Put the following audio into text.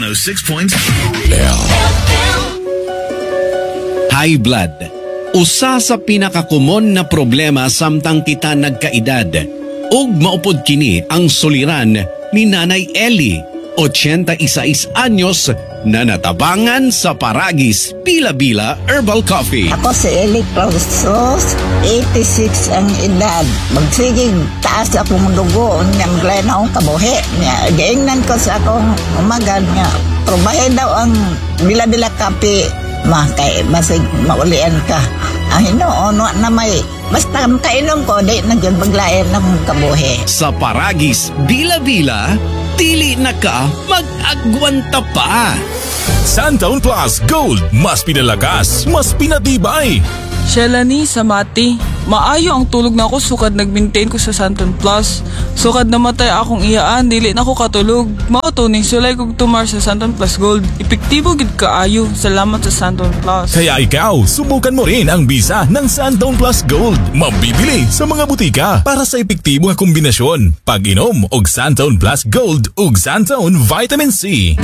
106.7. High blood. Usa sa pinakakumon na problema samtang kita nagkaedad. Ug maupod kini ang suliran ni Nanay Ellie, 86 anyos, na natabangan sa Paragis Bila-Bila Herbal Coffee. Ako si Eli Clausos, 86 ang edad. Magsigig taas akong dugo, niyang glen akong kabuhi. Gaingnan ko sa akong umagad nga. Probahe daw ang Bila-Bila Coffee. Kay basig maulian ka. Ang hinuon na may basta kainom ko, di nagyan paglain akong kabuhi. Sa Paragis Bila-Bila, dili na ka mag-agwanta pa. Santaon Plus Gold, mas pinalakas, mas pinatibay. Shelani sa mati. Maayo ang tulog na ako sukad nag-maintain ko sa Santon Plus. Sukad namatay akong iyaan, dili na ko katulog. Mautuning sulay kog tumar sa Santon Plus Gold. Epektibo gid kaayo. Salamat sa Santon Plus. Kaya ikaw, subukan mo rin ang bisa ng Santaon Plus Gold. Mabibili sa mga butika para sa epektibo nga kombinasyon. Pag-inom og Santaon Plus Gold ug Santaon Vitamin C.